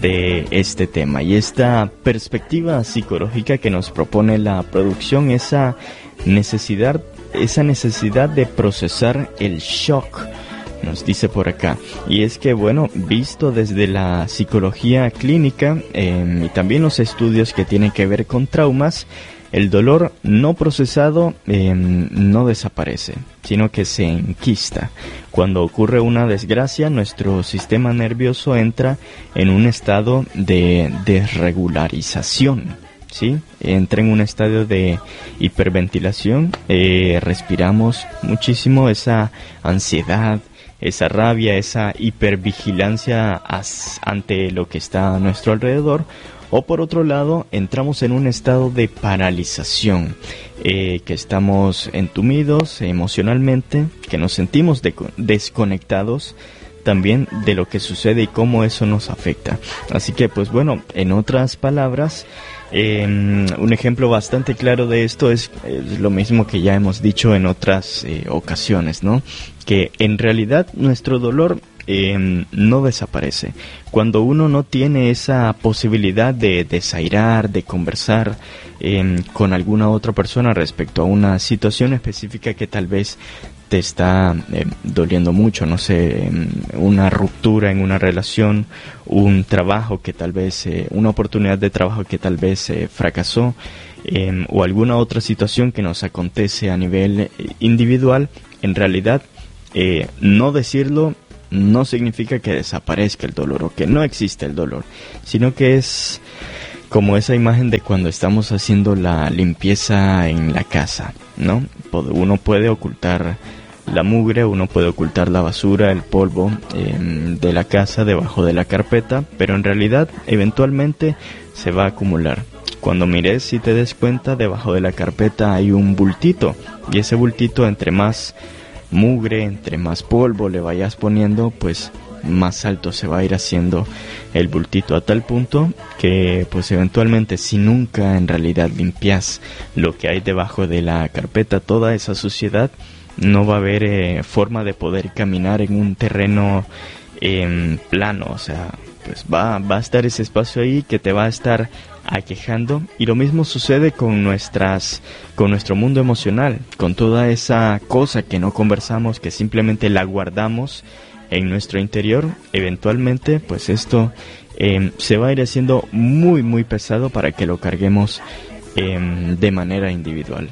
de este tema y esta perspectiva psicológica que nos propone la producción, esa necesidad, esa necesidad de procesar el shock, nos dice por acá. Y es que bueno, visto desde la psicología clínica eh, y también los estudios que tienen que ver con traumas, el dolor no procesado eh, no desaparece, sino que se enquista. Cuando ocurre una desgracia, nuestro sistema nervioso entra en un estado de desregularización, ¿sí? Entra en un estadio de hiperventilación, eh, respiramos muchísimo esa ansiedad, esa rabia, esa hipervigilancia as, ante lo que está a nuestro alrededor. O por otro lado, entramos en un estado de paralización, eh, que estamos entumidos emocionalmente, que nos sentimos de- desconectados también de lo que sucede y cómo eso nos afecta. Así que pues bueno, en otras palabras, eh, un ejemplo bastante claro de esto es, es lo mismo que ya hemos dicho en otras eh, ocasiones, ¿no? Que en realidad nuestro dolor Eh, no desaparece. Cuando uno no tiene esa posibilidad de desairar, de conversar eh, con alguna otra persona respecto a una situación específica que tal vez te está eh, doliendo mucho, no sé, una ruptura en una relación, un trabajo que tal vez, eh, una oportunidad de trabajo que tal vez eh, fracasó, eh, o alguna otra situación que nos acontece a nivel eh, individual, en realidad eh, no decirlo no significa que desaparezca el dolor o que no existe el dolor, sino que es como esa imagen de cuando estamos haciendo la limpieza en la casa, ¿no? Uno puede ocultar la mugre, uno puede ocultar la basura, el polvo eh, de la casa debajo de la carpeta, pero en realidad eventualmente se va a acumular. Cuando mires y te des cuenta, debajo de la carpeta hay un bultito, y ese bultito, entre más mugre, entre más polvo le vayas poniendo, pues más alto se va a ir haciendo el bultito, a tal punto que pues eventualmente, si nunca en realidad limpias lo que hay debajo de la carpeta, toda esa suciedad, no va a haber eh, forma de poder caminar en un terreno eh, plano. O sea, pues va, va a estar ese espacio ahí que te va a estar aquejando. Y lo mismo sucede con nuestras con nuestro mundo emocional, con toda esa cosa que no conversamos, que simplemente la guardamos en nuestro interior. Eventualmente pues esto eh, se va a ir haciendo muy muy pesado para que lo carguemos eh, de manera individual.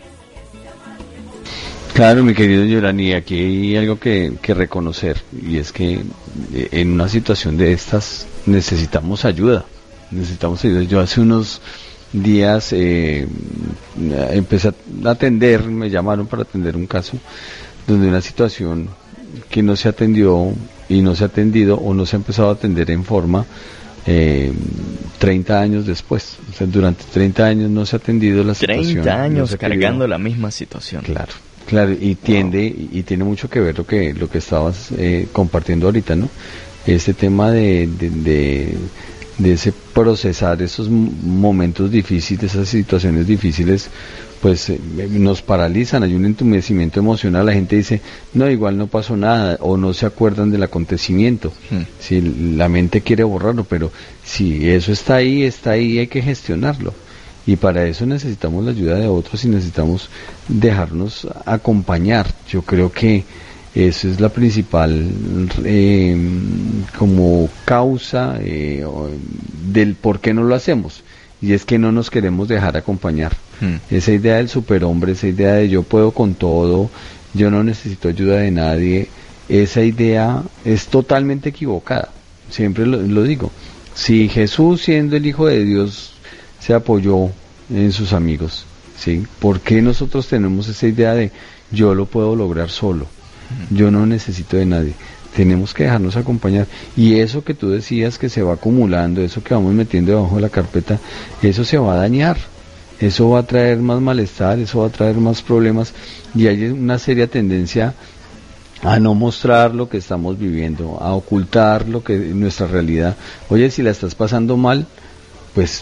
Claro, mi querido Yorani, aquí hay algo que, que reconocer, y es que en una situación de estas necesitamos ayuda, necesitamos ayuda. Yo hace unos días eh, empecé a atender, me llamaron para atender un caso donde una situación que no se atendió y no se ha atendido o no se ha empezado a atender en forma eh, treinta años después. O sea, durante treinta años no se ha atendido la situación. treinta años no cargando la misma situación. Claro. Claro, y tiende wow. y, y tiene mucho que ver lo que lo que estabas eh, compartiendo ahorita, ¿no? Este tema de, de, de, de ese procesar esos momentos difíciles, esas situaciones difíciles, pues eh, nos paralizan, hay un entumecimiento emocional, la gente dice, no, igual no pasó nada, o no se acuerdan del acontecimiento, hmm. si la mente quiere borrarlo, pero si eso está ahí, está ahí, hay que gestionarlo. Y para eso necesitamos la ayuda de otros y necesitamos dejarnos acompañar. Yo creo que esa es la principal eh, como causa eh, del por qué no lo hacemos. Y es que no nos queremos dejar acompañar. Hmm. Esa idea del superhombre, esa idea de yo puedo con todo, yo no necesito ayuda de nadie, esa idea es totalmente equivocada. Siempre lo, lo digo. Si Jesús, siendo el Hijo de Dios, se apoyó en sus amigos, ¿sí? ¿Por qué nosotros tenemos esa idea de yo lo puedo lograr solo? Yo no necesito de nadie. Tenemos que dejarnos acompañar. Y eso que tú decías que se va acumulando, eso que vamos metiendo debajo de la carpeta, eso se va a dañar. Eso va a traer más malestar, eso va a traer más problemas. Y hay una seria tendencia a no mostrar lo que estamos viviendo, a ocultar lo que nuestra realidad. Oye, si la estás pasando mal, pues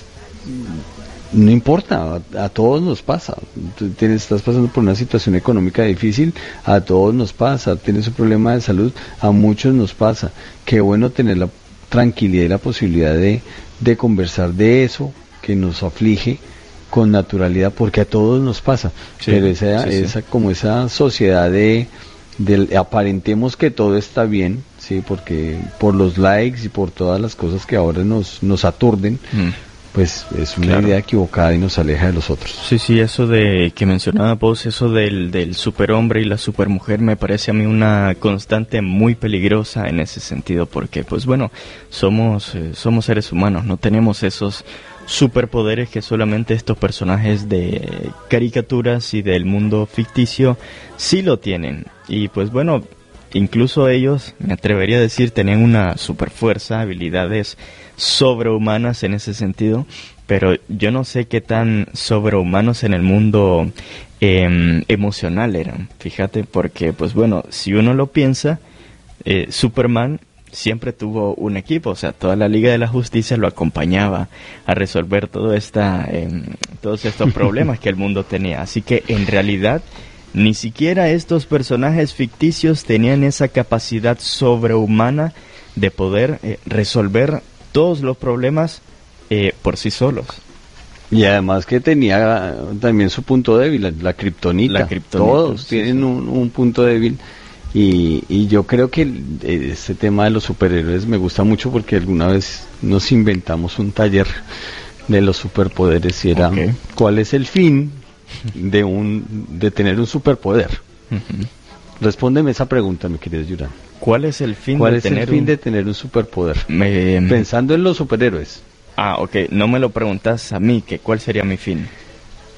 no importa, a, a todos nos pasa. Tú tienes, estás pasando por una situación económica difícil, a todos nos pasa. Tienes un problema de salud, a muchos nos pasa. Qué bueno tener la tranquilidad y la posibilidad de, de conversar de eso que nos aflige con naturalidad, porque a todos nos pasa. Sí, pero esa, sí, esa sí. como esa sociedad de, de aparentemos que todo está bien, sí, porque por los likes y por todas las cosas que ahora nos, nos aturden, mm. pues es una claro. idea equivocada y nos aleja de los otros. Sí, sí, eso de que mencionaba vos, eso del, del superhombre y la supermujer, me parece a mí una constante muy peligrosa en ese sentido, porque pues bueno, somos, eh, somos seres humanos, no tenemos esos superpoderes que solamente estos personajes de caricaturas y del mundo ficticio sí lo tienen. Y pues bueno, incluso ellos, me atrevería a decir, tenían una superfuerza, habilidades sobrehumanas en ese sentido, pero yo no sé qué tan sobrehumanos en el mundo eh, emocional eran, fíjate, porque pues bueno, si uno lo piensa, eh, Superman siempre tuvo un equipo, o sea, toda la Liga de la Justicia lo acompañaba a resolver todo esta, eh, todos estos problemas que el mundo tenía, así que en realidad ni siquiera estos personajes ficticios tenían esa capacidad sobrehumana de poder eh, resolver todos los problemas eh, por sí solos. Y además que tenía también su punto débil, la, la kriptonita. La kriptonita. Todos sí, tienen sí. Un, un punto débil. Y, y yo creo que este tema de los superhéroes me gusta mucho porque alguna vez nos inventamos un taller de los superpoderes y era okay. ¿cuál es el fin de un de tener un superpoder? Uh-huh. Respóndeme esa pregunta, mi querido Yurán. ¿Cuál es el fin, ¿Cuál de, es tener el fin un... de tener un superpoder? Me... Pensando en los superhéroes. Ah, ok. No me lo preguntas a mí, que ¿cuál sería mi fin?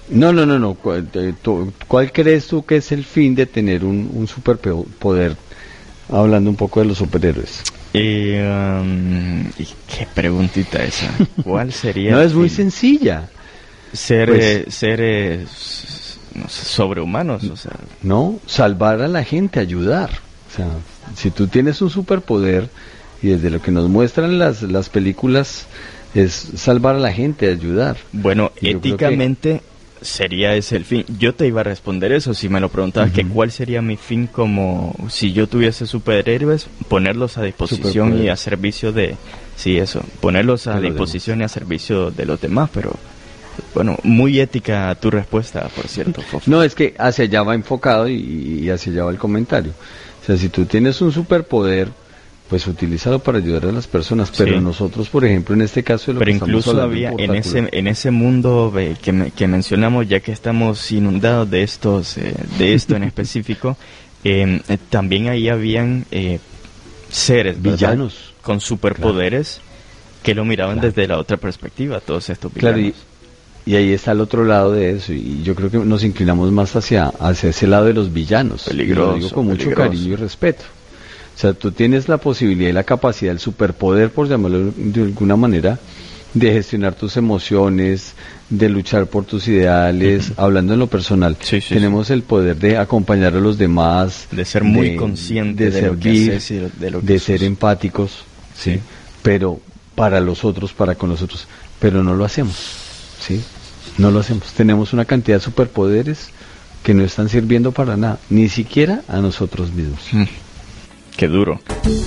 No, no, no, no. ¿Cuál, eh, tú, ¿cuál crees tú que es el fin de tener un, un superpoder? Hablando un poco de los superhéroes. Y, um, y qué preguntita esa. ¿Cuál sería? No, es muy sencilla. Ser, Pues, eh, ser eh, no sé, sobrehumanos, o sea. No, salvar a la gente, ayudar. O sea, si tú tienes un superpoder, y desde lo que nos muestran las, las películas, es salvar a la gente, ayudar. Bueno, Y yo creo éticamente sería ese el fin. Yo te iba a responder eso si me lo preguntabas, Ujú. que cuál sería mi fin como si yo tuviese superhéroes, ponerlos a disposición Superpoder. y a servicio de, sí, eso, ponerlos a De los disposición y a servicio de los demás, pero bueno, muy ética tu respuesta, por cierto, Fofo. No, es que hacia allá va enfocado y, y hacia allá va el comentario. O sea, si tú tienes un superpoder, pues utilízalo para ayudar a las personas. Pero Sí. nosotros, por ejemplo, en este caso de lo Pero que estamos incluso hablando había en portáculo, ese en ese mundo eh, que, me- que mencionamos, ya que estamos inundados de estos eh, de esto en específico, eh, eh, también ahí habían eh, seres, ¿verdad? villanos. Con superpoderes que lo miraban Claro. desde la otra perspectiva, todos estos Claro, villanos. y, y ahí está el otro lado de eso. Y yo creo que nos inclinamos más hacia, hacia ese lado de los villanos. Peligroso, Y lo digo con mucho peligroso. cariño y respeto. O sea, tú tienes la posibilidad y la capacidad, el superpoder, por llamarlo de alguna manera, de gestionar tus emociones, de luchar por tus ideales, hablando en lo personal. Sí, sí, Tenemos el poder de acompañar a los demás, De ser muy consciente de lo que servir, haces y de lo que de sos. ser empáticos, sí, Sí. pero para los otros, para con nosotros, pero no lo hacemos, sí, no lo hacemos. Tenemos una cantidad de superpoderes que no están sirviendo para nada, ni siquiera a nosotros mismos. Mm, Qué duro.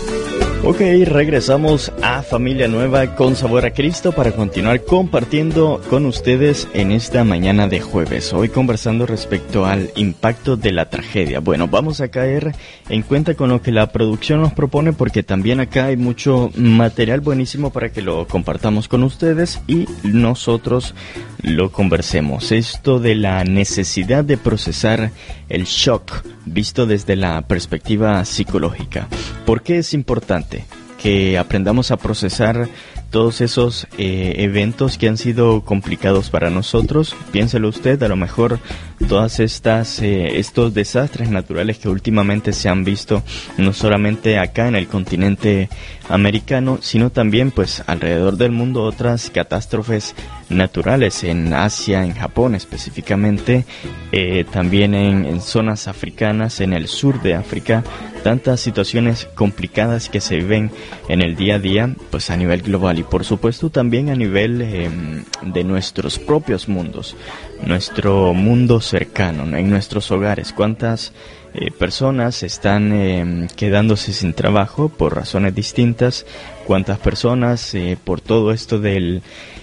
Ok, regresamos a Familia Nueva con Sabor a Cristo para continuar compartiendo con ustedes en esta mañana de jueves. Hoy conversando respecto al impacto de la tragedia. Bueno, vamos a caer en cuenta con lo que la producción nos propone, porque también acá hay mucho material buenísimo para que lo compartamos con ustedes y nosotros lo conversemos. Esto de la necesidad de procesar el shock visto desde la perspectiva psicológica. ¿Por qué es importante que aprendamos a procesar todos esos eh, eventos que han sido complicados para nosotros? Piénselo usted, a lo mejor todas estas eh, estos desastres naturales que últimamente se han visto no solamente acá en el continente americano, sino también pues alrededor del mundo, otras catástrofes naturales en Asia, en Japón específicamente, eh, también en, en zonas africanas, en el sur de África, tantas situaciones complicadas que se viven en el día a día, pues a nivel global y por supuesto también a nivel eh, de nuestros propios mundos, nuestro mundo cercano, ¿no? En nuestros hogares. ¿Cuántas eh, personas están eh, quedándose sin trabajo por razones distintas? ¿Cuántas personas eh, por todo esto del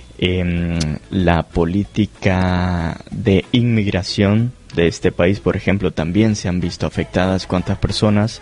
eh, la política de inmigración de este país, por ejemplo, también se han visto afectadas? ¿Cuántas personas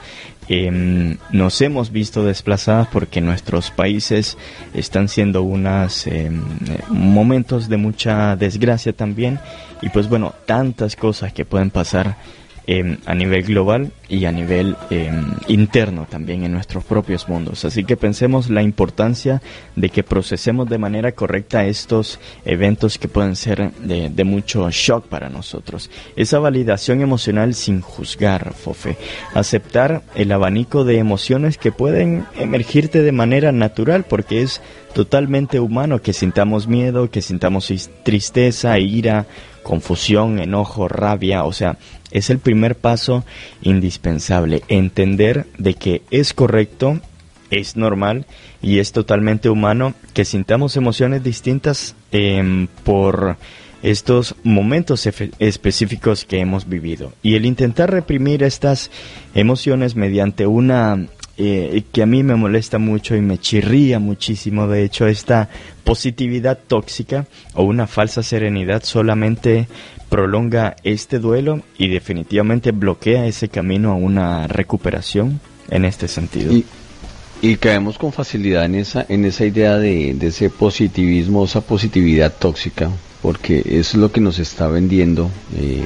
eh, nos hemos visto desplazadas porque nuestros países están siendo unos eh, momentos de mucha desgracia también? Y pues bueno, tantas cosas que pueden pasar eh, a nivel global y a nivel eh, interno también en nuestros propios mundos. Así que pensemos la importancia de que procesemos de manera correcta estos eventos que pueden ser de, de mucho shock para nosotros. Esa validación emocional sin juzgar, Fofe. Aceptar el abanico de emociones que pueden emergirte de manera natural, porque es totalmente humano que sintamos miedo, que sintamos tristeza, ira, confusión, enojo, rabia. O sea, es el primer paso indispensable, entender de que es correcto, es normal y es totalmente humano que sintamos emociones distintas eh, por estos momentos específicos que hemos vivido. Y el intentar reprimir estas emociones mediante una eh, que a mí me molesta mucho y me chirría muchísimo, de hecho, esta positividad tóxica o una falsa serenidad, solamente prolonga este duelo y definitivamente bloquea ese camino a una recuperación en este sentido. Y, y caemos con facilidad en esa en esa idea de, de ese positivismo, esa positividad tóxica, porque eso es lo que nos está vendiendo eh,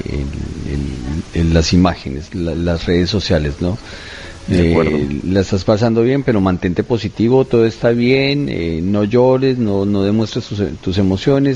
en, en, en las imágenes, la, las redes sociales, ¿no? De acuerdo. Eh, la estás pasando bien, pero mantente positivo, todo está bien, eh, no llores, no, no demuestres tus, tus emociones,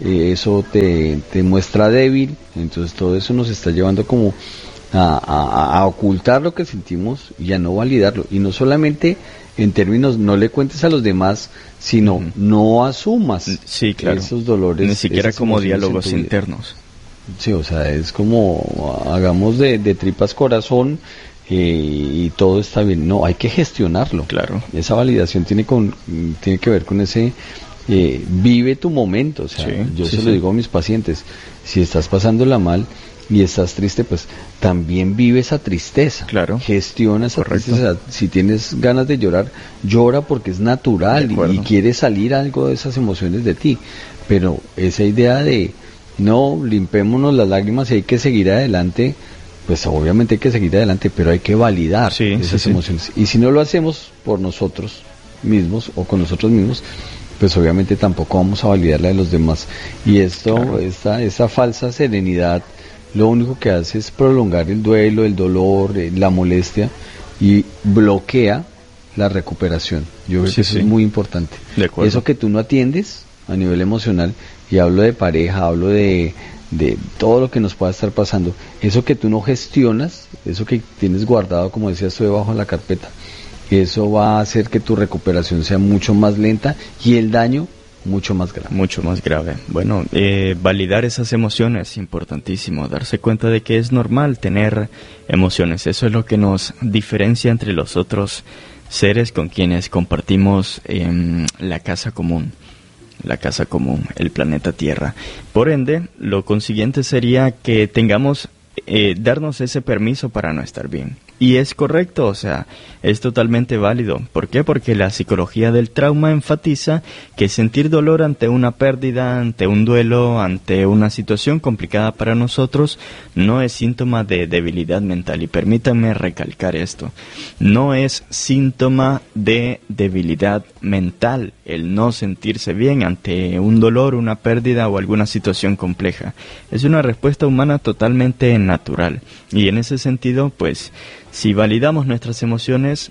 eh, eso te, te muestra débil, entonces todo eso nos está llevando como a, a, a ocultar lo que sentimos y a no validarlo, y no solamente en términos, no le cuentes a los demás, sino uh-huh. no asumas sí, claro. esos dolores. Ni siquiera como diálogos en internos. Sí, o sea, es como hagamos de, de tripas corazón eh, y todo está bien. No, hay que gestionarlo. Claro. Esa validación tiene con tiene que ver con ese eh, vive tu momento. O sea, sí, yo sí, se sí. lo digo a mis pacientes, si estás pasándola mal y estás triste, pues también vive esa tristeza. Claro. Gestiona esa Correcto. tristeza. Si tienes ganas de llorar, llora porque es natural y, y quieres salir algo de esas emociones de ti. Pero esa idea de no, limpémonos las lágrimas y hay que seguir adelante, pues obviamente hay que seguir adelante, pero hay que validar sí, esas sí, emociones. Sí. Y si no lo hacemos por nosotros mismos o con nosotros mismos, pues obviamente tampoco vamos a validar la de los demás. Y esto, claro. esta, esa falsa serenidad, lo único que hace es prolongar el duelo, el dolor, la molestia y bloquea la recuperación. Yo creo sí, que eso sí. es muy importante. Eso que tú no atiendes a nivel emocional, y hablo de pareja, hablo de, de todo lo que nos pueda estar pasando, eso que tú no gestionas, eso que tienes guardado, como decías tú, debajo de la carpeta, eso va a hacer que tu recuperación sea mucho más lenta y el daño mucho más grave. Mucho más grave. Bueno, eh, validar esas emociones es importantísimo, darse cuenta de que es normal tener emociones, eso es lo que nos diferencia entre los otros seres con quienes compartimos eh, la casa común. La casa común, el planeta Tierra. Por ende, lo consiguiente sería que tengamos, eh, darnos ese permiso para no estar bien. Y es correcto, o sea, es totalmente válido. ¿Por qué? Porque la psicología del trauma enfatiza que sentir dolor ante una pérdida, ante un duelo, ante una situación complicada para nosotros, no es síntoma de debilidad mental. Y permítanme recalcar esto, no es síntoma de debilidad mental el no sentirse bien ante un dolor, una pérdida o alguna situación compleja. Es una respuesta humana totalmente natural. Y en ese sentido, pues, si validamos nuestras emociones,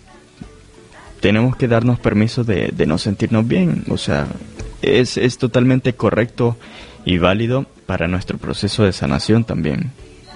tenemos que darnos permiso de, de no sentirnos bien. O sea, es, es totalmente correcto y válido para nuestro proceso de sanación también.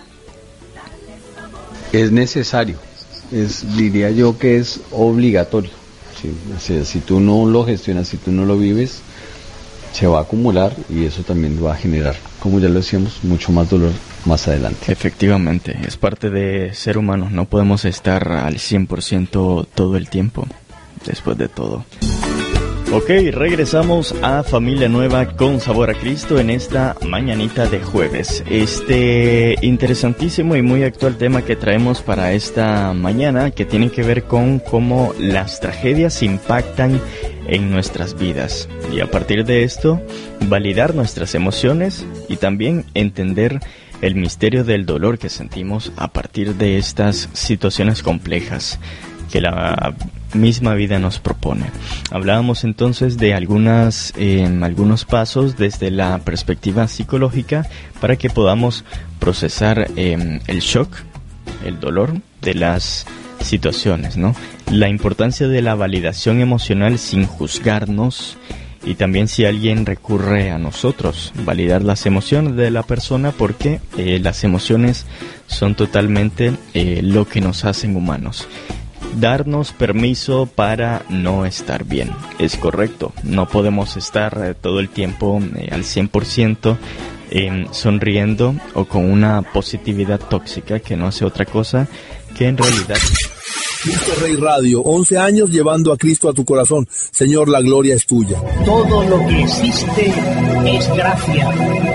Es necesario, es, diría yo que es obligatorio. Sí, o sea, si tú no lo gestionas, si tú no lo vives, se va a acumular y eso también va a generar, como ya lo decíamos, mucho más dolor más adelante. Efectivamente, es parte de ser humanos, no podemos estar al cien por ciento todo el tiempo, después de todo. Ok, regresamos a Familia Nueva con Sabor a Cristo en esta mañanita de jueves. Este interesantísimo y muy actual tema que traemos para esta mañana, que tiene que ver con cómo las tragedias impactan en nuestras vidas. Y a partir de esto, validar nuestras emociones y también entender el misterio del dolor que sentimos a partir de estas situaciones complejas que la misma vida nos propone. Hablábamos entonces de algunas, eh, algunos pasos desde la perspectiva psicológica para que podamos procesar eh, el shock, el dolor de las situaciones, ¿no? La importancia de la validación emocional sin juzgarnos, y también si alguien recurre a nosotros, validar las emociones de la persona, porque eh, las emociones son totalmente eh, lo que nos hacen humanos. Darnos permiso para no estar bien, es correcto, no podemos estar eh, todo el tiempo eh, al cien por ciento eh, sonriendo o con una positividad tóxica que no hace otra cosa que en realidad... Cristo Rey Radio, once años llevando a Cristo a tu corazón. Señor, la gloria es tuya. Todo lo que existe es gracia.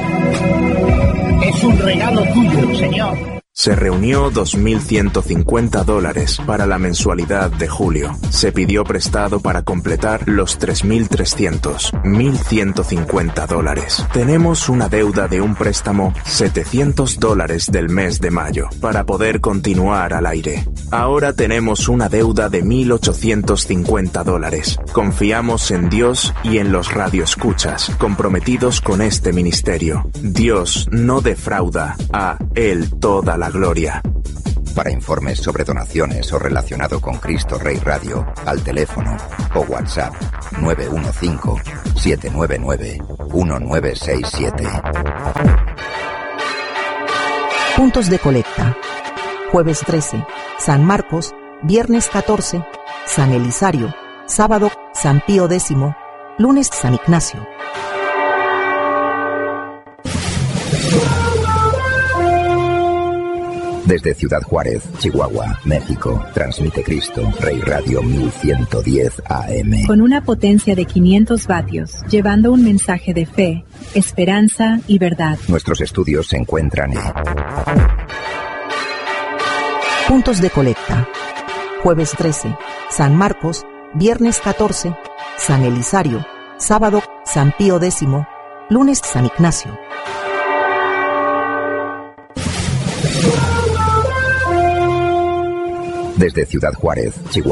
Es un regalo tuyo, Señor. Se reunió dos mil ciento cincuenta dólares para la mensualidad de julio. Se pidió prestado para completar los tres mil trescientos. mil ciento cincuenta dólares. Tenemos una deuda de un préstamo setecientos dólares del mes de mayo para poder continuar al aire. Ahora tenemos una deuda de mil ochocientos cincuenta dólares. Confiamos en Dios y en los radioescuchas comprometidos con este ministerio. Dios no defrauda, a Él toda la gloria. Para informes sobre donaciones o relacionado con Cristo Rey Radio, al teléfono o WhatsApp nueve uno cinco, siete nueve nueve, uno nueve seis siete. Puntos de colecta. Jueves trece, San Marcos. Viernes catorce, San Elisario. Sábado, San Pío X. Lunes, San Ignacio. Desde Ciudad Juárez, Chihuahua, México, transmite Cristo Rey Radio mil ciento diez A M. Con una potencia de quinientos vatios, llevando un mensaje de fe, esperanza y verdad. Nuestros estudios se encuentran en... Puntos de colecta. Jueves trece, San Marcos. Viernes catorce, San Elisario. Sábado, San Pío X. Lunes, San Ignacio. Desde Ciudad Juárez, Chihuahua.